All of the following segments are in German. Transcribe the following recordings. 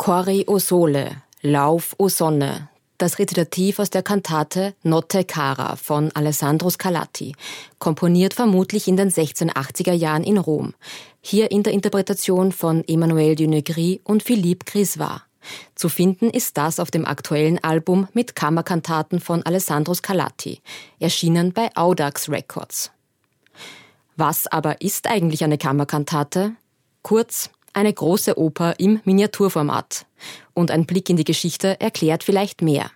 Corri o Sole, Lauf o Sonne, das Rezitativ aus der Kantate Notte Cara von Alessandro Scarlatti, komponiert vermutlich in den 1680er Jahren in Rom, hier in der Interpretation von Emmanuel du Negri und Philippe Grisvat. Zu finden ist das auf dem aktuellen Album mit Kammerkantaten von Alessandro Scarlatti, erschienen bei Audax Records. Was aber ist eigentlich eine Kammerkantate? Kurz, eine große Oper im Miniaturformat. Und ein Blick in die Geschichte erklärt vielleicht mehr.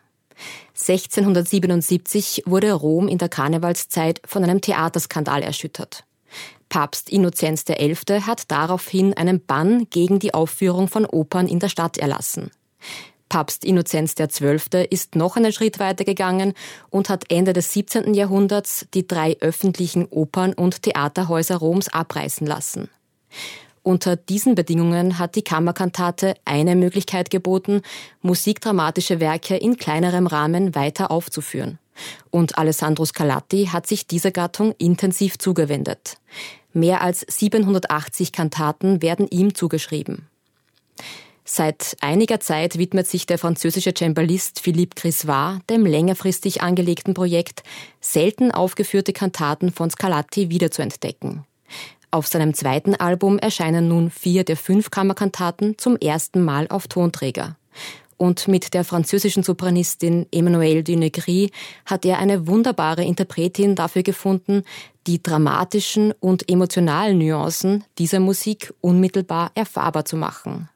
1677 wurde Rom in der Karnevalszeit von einem Theaterskandal erschüttert. Papst Innozenz XI. Hat daraufhin einen Bann gegen die Aufführung von Opern in der Stadt erlassen. Papst Innozenz XII. Ist noch einen Schritt weiter gegangen und hat Ende des 17. Jahrhunderts die 3 öffentlichen Opern- und Theaterhäuser Roms abreißen lassen. Unter diesen Bedingungen hat die Kammerkantate eine Möglichkeit geboten, musikdramatische Werke in kleinerem Rahmen weiter aufzuführen. Und Alessandro Scarlatti hat sich dieser Gattung intensiv zugewendet. Mehr als 780 Kantaten werden ihm zugeschrieben. Seit einiger Zeit widmet sich der französische Cembalist Philippe Grisvat dem längerfristig angelegten Projekt, selten aufgeführte Kantaten von Scarlatti wiederzuentdecken. Auf seinem 2. Album erscheinen nun 4 der 5 Kammerkantaten zum ersten Mal auf Tonträger. Und mit der französischen Sopranistin Emmanuel du Negri hat er eine wunderbare Interpretin dafür gefunden, die dramatischen und emotionalen Nuancen dieser Musik unmittelbar erfahrbar zu machen.